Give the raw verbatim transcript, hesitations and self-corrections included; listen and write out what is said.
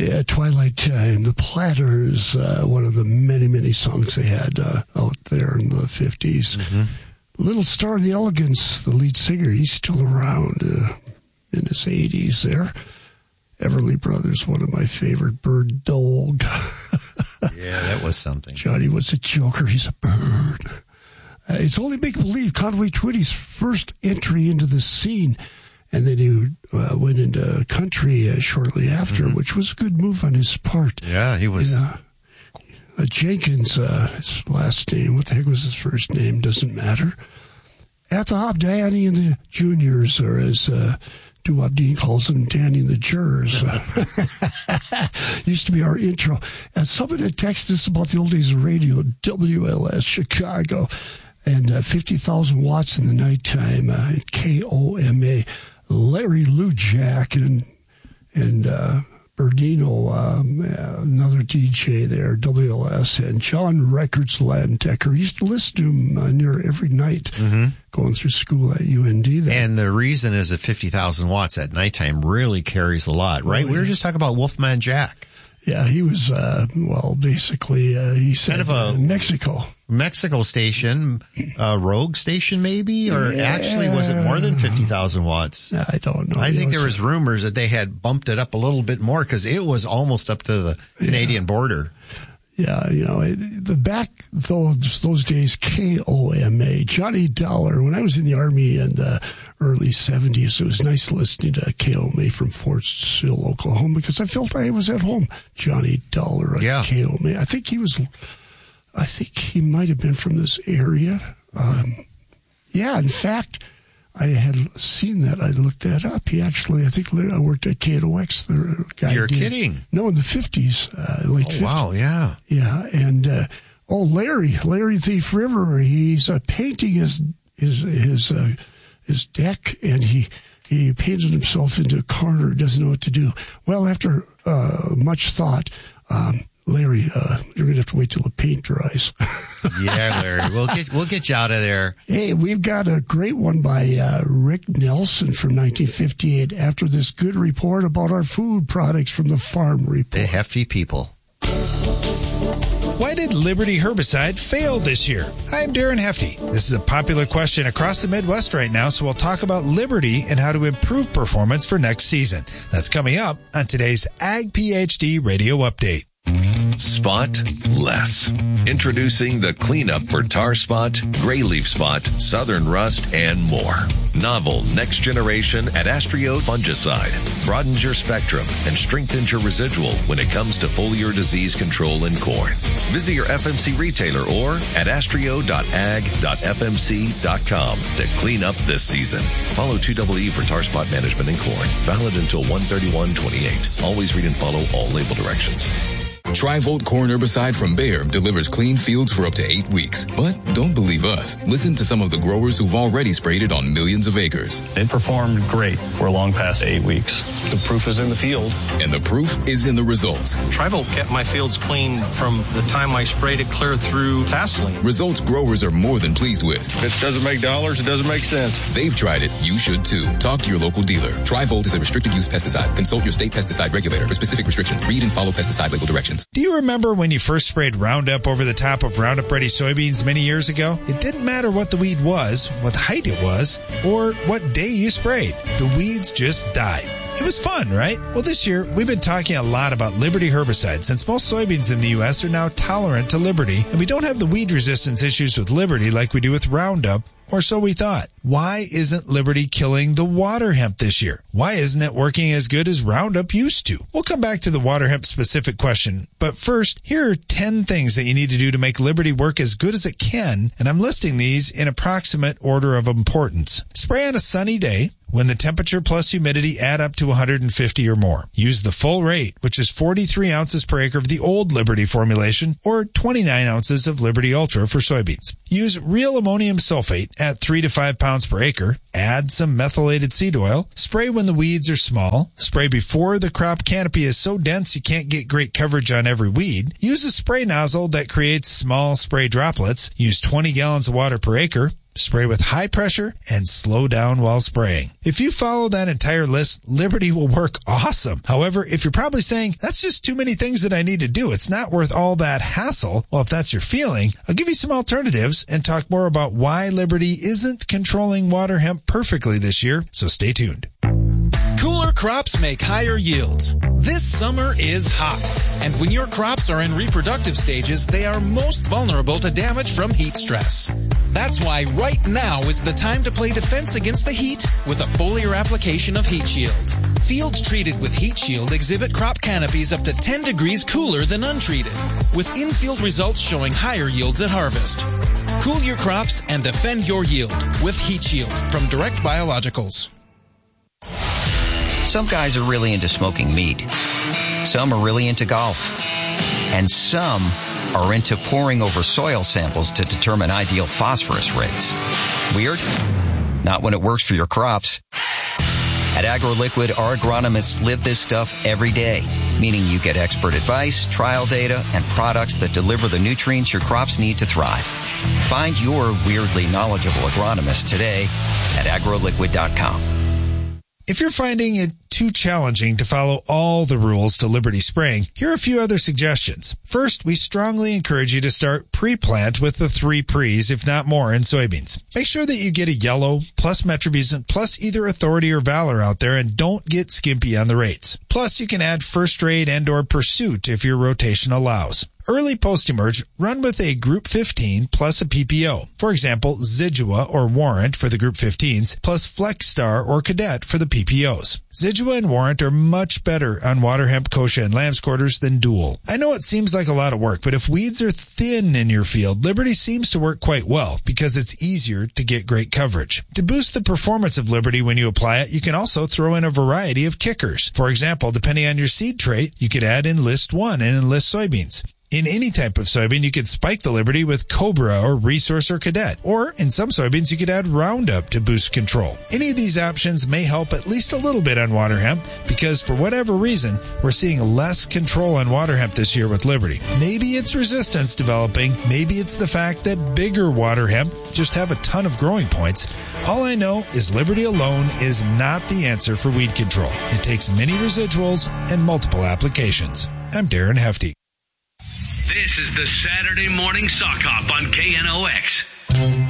Yeah, Twilight Time, The Platters, uh, one of the many, many songs they had uh, out there in the fifties. Mm-hmm. Little Star of the Elegance, the lead singer, he's still around uh, in his eighties there. Everly Brothers, one of my favorite, Bird Dog. Yeah, that was something. Johnny was a joker, he's a bird. Uh, it's only make-believe, Conway Twitty's first entry into the scene. And then he uh, went into country uh, shortly after, mm-hmm. which was a good move on his part. Yeah, he was. Yeah. Uh, Jenkins, uh, his last name, what the heck was his first name? Doesn't matter. At the Hop, Danny and the Juniors, or as uh, Doo-Wop Dean calls them, Danny and the Jurors. Uh, used to be our intro. And someone had texted us about the old days of radio, W L S Chicago, and uh, fifty thousand watts in the nighttime uh, at K O M A. Larry Lujak and and uh, Bernino, um, uh, another D J there, W L S, and John Records Landecker. Used to listen to him uh, near every night mm-hmm. going through school at U N D. There. And the reason is that fifty thousand watts at nighttime really carries a lot, right? Oh, yeah. We were just talking about Wolfman Jack. Yeah, he was, uh, well, basically, uh, he said kind of a uh, Mexico. Mexico station, uh, rogue station maybe? Or yeah. Actually, was it more than fifty thousand watts? I don't know. I think there was rumors that they had bumped it up a little bit more because it was almost up to the Canadian yeah. border. Yeah, you know, the back those those days, K O M A, Johnny Dollar. When I was in the Army in the early seventies, it was nice listening to K O M A from Fort Sill, Oklahoma, because I felt I was at home. Johnny Dollar at yeah. K O M A. I think he was, I think he might have been from this area. Um, yeah, in fact, I had seen that. I looked that up. He actually, I think, I worked at K O X. The guy You're did. kidding? No, in the fifties, uh, late oh, fifties. Wow, yeah. Yeah, and, uh, oh, Larry, Larry Thief River, he's uh, painting his, his, his, uh, his deck, and he, he painted himself into a corner, doesn't know what to do. Well, after, uh, much thought, um, Larry, uh, you're going to have to wait till the paint dries. Yeah, Larry, we'll get we'll get you out of there. Hey, we've got a great one by uh, Rick Nelson from nineteen fifty-eight after this good report about our food products from the Farm Report. The hefty people. Why did Liberty herbicide fail this year? Hi, I'm Darren Hefty. This is a popular question across the Midwest right now, so we'll talk about Liberty and how to improve performance for next season. That's coming up on today's Ag PhD Radio Update. Spot less. Introducing the cleanup for tar spot, gray leaf spot, southern rust, and more. Novel next generation Adastrio fungicide broadens your spectrum and strengthens your residual when it comes to foliar disease control in corn. Visit your F M C retailer or adastrio dot ag dot f m c dot com to clean up this season. Follow two E E for tar spot management in corn. Valid until one thirty-one twenty-eight. Always read and follow all label directions. Tri-Volt corn herbicide from Bayer delivers clean fields for up to eight weeks. But don't believe us. Listen to some of the growers who've already sprayed it on millions of acres. It performed great for long past eight weeks. The proof is in the field. And the proof is in the results. Tri-Volt kept my fields clean from the time I sprayed it clear through tasseling. Results growers are more than pleased with. If it doesn't make dollars, it doesn't make sense. They've tried it. You should too. Talk to your local dealer. Tri-Volt is a restricted use pesticide. Consult your state pesticide regulator for specific restrictions. Read and follow pesticide label directions. Do you remember when you first sprayed Roundup over the top of Roundup Ready soybeans many years ago? It didn't matter what the weed was, what height it was, or what day you sprayed. The weeds just died. It was fun, right? Well, this year, we've been talking a lot about Liberty herbicide since most soybeans in the U S are now tolerant to Liberty, and we don't have the weed resistance issues with Liberty like we do with Roundup, or so we thought. Why isn't Liberty killing the water hemp this year? Why isn't it working as good as Roundup used to? We'll come back to the water hemp specific question, but first, here are ten things that you need to do to make Liberty work as good as it can, and I'm listing these in approximate order of importance. Spray on a sunny day when the temperature plus humidity add up to one hundred fifty or more. Use the full rate, which is forty-three ounces per acre of the old Liberty formulation, or twenty-nine ounces of Liberty Ultra for soybeans. Use real ammonium sulfate at three to five pounds per acre. Add some methylated seed oil. Spray when the weeds are small. Spray before the crop canopy is so dense you can't get great coverage on every weed. Use a spray nozzle that creates small spray droplets. Use twenty gallons of water per acre. Spray with high pressure and slow down while spraying. If you follow that entire list, Liberty will work awesome. However, if you're probably saying, that's just too many things that I need to do, it's not worth all that hassle, well, if that's your feeling, I'll give you some alternatives and talk more about why Liberty isn't controlling water hemp perfectly this year, so stay tuned. Cooler crops make higher yields. This summer is hot, and when your crops are in reproductive stages, they are most vulnerable to damage from heat stress. That's why right now is the time to play defense against the heat with a foliar application of Heat Shield. Fields treated with Heat Shield exhibit crop canopies up to ten degrees cooler than untreated, with in-field results showing higher yields at harvest. Cool your crops and defend your yield with Heat Shield from Direct Biologicals. Some guys are really into smoking meat. Some are really into golf. And some are into poring over soil samples to determine ideal phosphorus rates. Weird? Not when it works for your crops. At AgroLiquid, our agronomists live this stuff every day, meaning you get expert advice, trial data, and products that deliver the nutrients your crops need to thrive. Find your weirdly knowledgeable agronomist today at agro liquid dot com. If you're finding it too challenging to follow all the rules to Liberty spraying, here are a few other suggestions. First, we strongly encourage you to start pre-plant with the three pre's, if not more, in soybeans. Make sure that you get a yellow, plus Metribuzin, plus either Authority or Valor out there, and don't get skimpy on the rates. Plus, you can add First Raid and or Pursuit if your rotation allows. Early post-emerge, run with a Group fifteen plus a P P O. For example, Zidua or Warrant for the Group fifteens, plus FlexStar or Cadet for the P P Os. Zidua and Warrant are much better on water hemp, kochia, and lamb's quarters than Dual. I know it seems like a lot of work, but if weeds are thin in your field, Liberty seems to work quite well because it's easier to get great coverage. To boost the performance of Liberty when you apply it, you can also throw in a variety of kickers. For example, depending on your seed trait, you could add Enlist one and Enlist soybeans. In any type of soybean, you could spike the Liberty with Cobra or Resource or Cadet. Or in some soybeans, you could add Roundup to boost control. Any of these options may help at least a little bit on water hemp because for whatever reason, we're seeing less control on water hemp this year with Liberty. Maybe it's resistance developing. Maybe it's the fact that bigger water hemp just have a ton of growing points. All I know is Liberty alone is not the answer for weed control. It takes many residuals and multiple applications. I'm Darren Hefty. This is the Saturday Morning Sock Hop on K N O X.